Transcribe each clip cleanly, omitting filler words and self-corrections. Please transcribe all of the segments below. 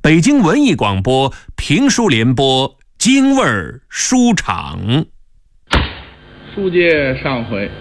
北京文艺广播评书联播京味儿书场。 书接上回，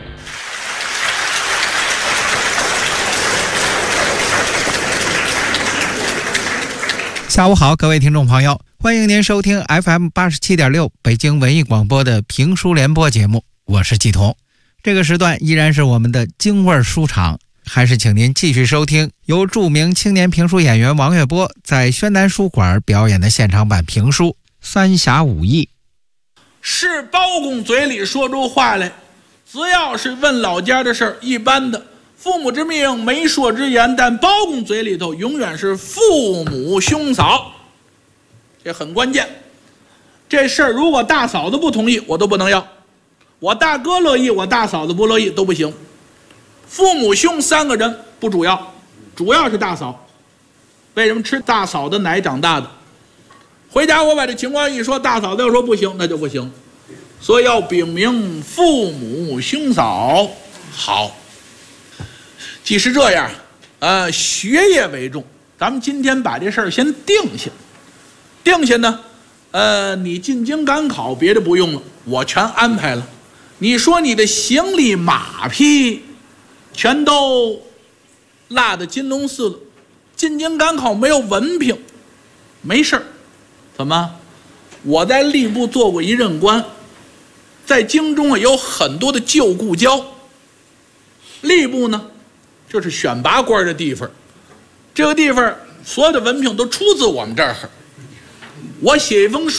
下午好，各位听众朋友，欢迎您收听 FM87.6 北京文艺广播的评书联播节目，我是季彤。这个时段依然是我们的京味儿书场，还是请您继续收听由著名青年评书演员王月波在宣南书馆表演的现场版评书《三峡五义》。 是包公嘴里说出话来，只要是问老家的事儿，一般的父母之命，媒妁之言，但包公嘴里头永远是父母兄嫂，这很关键。这事儿如果大嫂子不同意，我都不能要；我大哥乐意，我大嫂子不乐意都不行。父母兄三个人不主要，主要是大嫂。为什么吃大嫂的奶长大的？回家我把这情况一说，大嫂子要说不行，那就不行。所以要禀明父母兄嫂。好，既是这样，学业为重，咱们今天把这事儿先定下。定下呢，你进京赶考别的不用了，我全安排了。你说你的行李马匹全都落到金龙寺了，进京赶考没有文凭，没事儿。怎么？我在吏部做过一任官，在京中有很多的旧故交。吏部呢，就是选拔官的地方，这个地方所有的文凭都出自我们这儿。我写一封